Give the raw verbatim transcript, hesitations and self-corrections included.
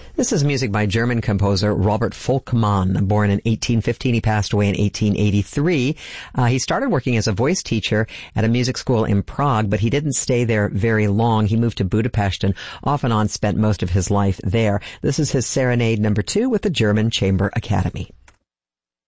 This is music by German composer Robert Volkmann. Born in eighteen fifteen, he passed away in eighteen eighty-three. Uh, he started working as a voice teacher at a music school in Prague, but he didn't stay there very long. He moved to Budapest and off and on spent most of his life there. This is his Serenade number two with the German Chamber Academy.